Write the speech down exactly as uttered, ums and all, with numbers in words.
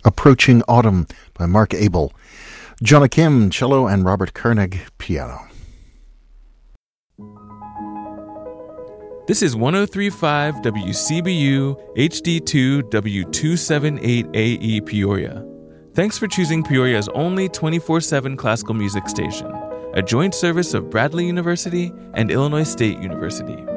Approaching Autumn by Mark Abel. Jonah Kim, cello, and Robert Koenig, piano. This is one oh three point five W C B U H D two W two seventy-eight A E Peoria. Thanks for choosing Peoria's only twenty-four seven classical music station, a joint service of Bradley University and Illinois State University.